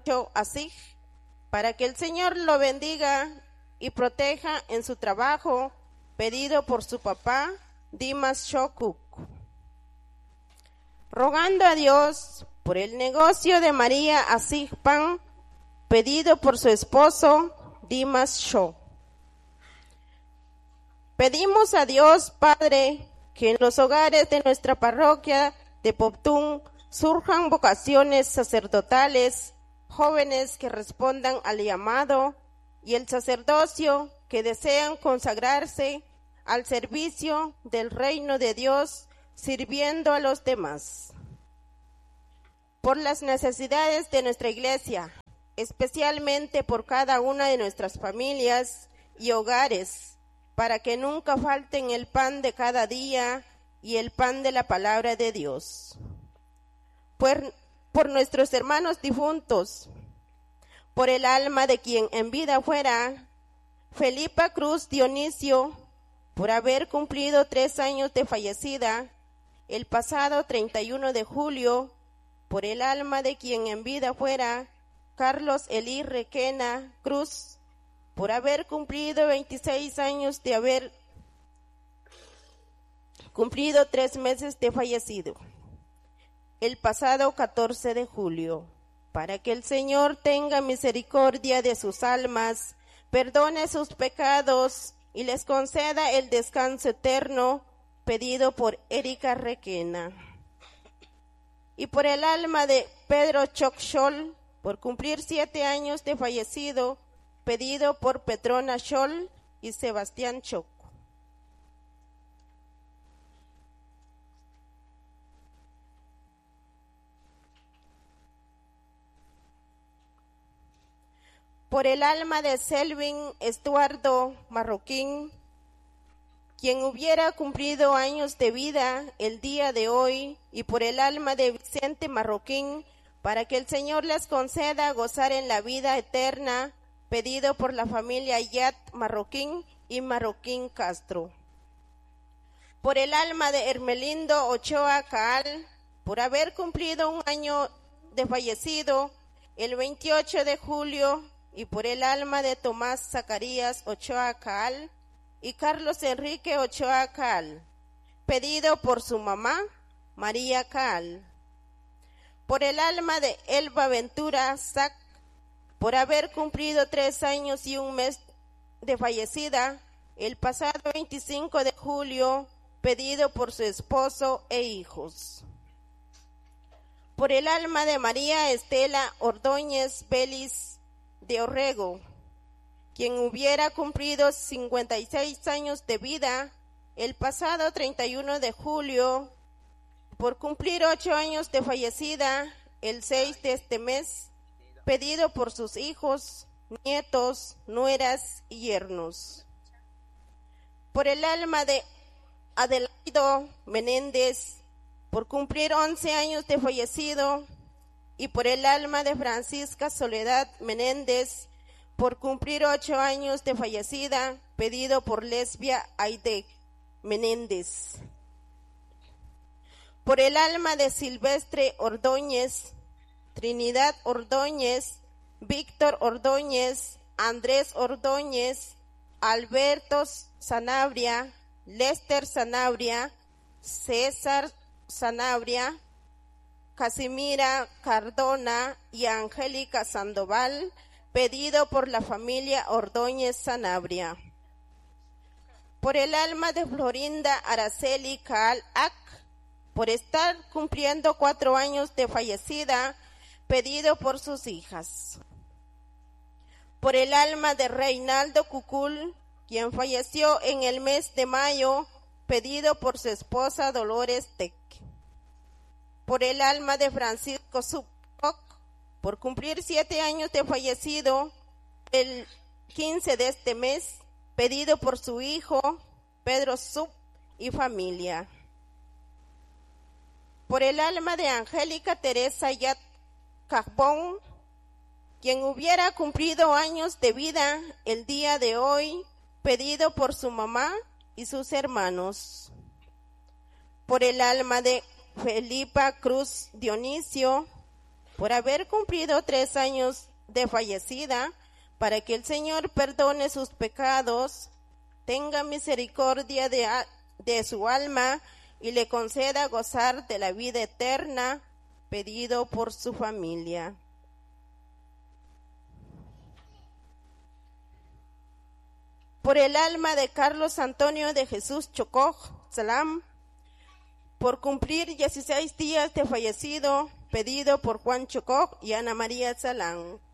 así, para que el Señor lo bendiga y proteja en su trabajo, pedido por su papá, Dimas Shokuk. Rogando a Dios por el negocio de María Asigpan, pedido por su esposo, Dimas Sho. Pedimos a Dios, Padre, que en los hogares de nuestra parroquia de Poptún surjan vocaciones sacerdotales, jóvenes que respondan al llamado y el sacerdocio que desean consagrarse al servicio del reino de Dios, sirviendo a los demás. Por las necesidades de nuestra iglesia, especialmente por cada una de nuestras familias y hogares, para que nunca falten el pan de cada día y el pan de la palabra de Dios. Por nuestros hermanos difuntos, por el alma de quien en vida fuera, Felipa Cruz Dionisio, por haber cumplido 3 años de fallecida, el pasado 31 de julio, por el alma de quien en vida fuera, Carlos Elí Requena Cruz, por haber cumplido 26 años de haber cumplido 3 meses de fallecido, el pasado 14 de julio, para que el Señor tenga misericordia de sus almas, perdone sus pecados y les conceda el descanso eterno, pedido por Erika Requena. Y por el alma de Pedro Chokshol, por cumplir 7 años de fallecido, pedido por Petrona Scholl y Sebastián Choc. Por el alma de Selvin Estuardo Marroquín, quien hubiera cumplido años de vida el día de hoy, y por el alma de Vicente Marroquín, para que el Señor les conceda gozar en la vida eterna, pedido por la familia Yat Marroquín y Marroquín Castro. Por el alma de Hermelindo Ochoa Caal, por haber cumplido 1 año de fallecido el 28 de julio, y por el alma de Tomás Zacarías Ochoa Caal y Carlos Enrique Ochoa Caal, pedido por su mamá, María Caal. Por el alma de Elba Ventura Sac, por haber cumplido 3 años y 1 mes de fallecida, el pasado 25 de julio, pedido por su esposo e hijos. Por el alma de María Estela Ordóñez Vélez de Orrego, quien hubiera cumplido 56 años de vida el pasado 31 de julio, por cumplir 8 años de fallecida el 6 de este mes, pedido por sus hijos, nietos, nueras y yernos. Por el alma de Adelaido Menéndez, por cumplir 11 años de fallecido, y por el alma de Francisca Soledad Menéndez, por cumplir 8 años de fallecida, pedido por Lesbia Aide Menéndez. Por el alma de Silvestre Ordóñez, Trinidad Ordóñez, Víctor Ordóñez, Andrés Ordóñez, Alberto Sanabria, Lester Sanabria, César Sanabria, Casimira Cardona y Angélica Sandoval, pedido por la familia Ordóñez Sanabria. Por el alma de Florinda Araceli Caal Ac, por estar cumpliendo 4 años de fallecida, pedido por sus hijas. Por el alma de Reinaldo Cucul, quien falleció en el mes de mayo, pedido por su esposa Dolores Tec. Por el alma de Francisco Subcoc, por cumplir 7 años de fallecido el 15 de este mes, pedido por su hijo Pedro Sub y familia. Por el alma de Angélica Teresa Yat Cajbón, quien hubiera cumplido años de vida el día de hoy, pedido por su mamá y sus hermanos. Por el alma de Felipa Cruz Dionisio, por haber cumplido 3 años de fallecida, para que el Señor perdone sus pecados, tenga misericordia de su alma y le conceda gozar de la vida eterna, pedido por su familia. Por el alma de Carlos Antonio de Jesús Chocó Salam, por cumplir 16 días de fallecido, pedido por Juan Chocó y Ana María Salam.